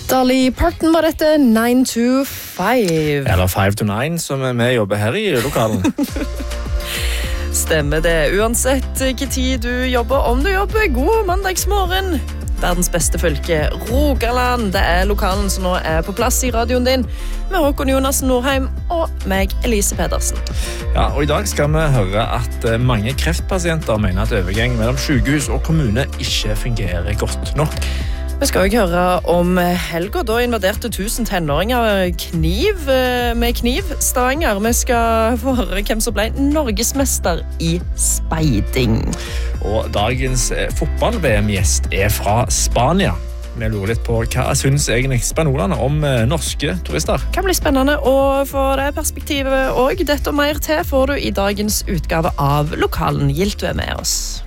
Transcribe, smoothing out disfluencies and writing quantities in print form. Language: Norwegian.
Dolly Parton var dette 9 to 5. Eller 5 to 9, som vi jobber her i lokalen. Stemmer det. Uansett hvilken tid du jobber, om du jobber, god mandagsmorgen. Verdens beste fylke, Rogaland. Det lokalen som nå på plass i radioen din, med Håkon Jonassen Nordheim og meg, Elise Pedersen. Ja, og i dag skal vi høre at mange kreftpasienter mener at overgang mellom sykehus og kommune ikke fungerer godt nok. Vi skal også høre om helga. Da invaderte 1000 tenåringer med kniv Stavanger. Vi skal få høre hvem som ble norgesmester i speiding. Og dagens fotball-VM-gjest fra Spania. Vi lurer litt på hva synes egentlig spanjolene om norske turister. Det kan bli spennende å få det perspektivet, og dette og mer til får du i dagens utgave av Lokalen. Gildt du med oss.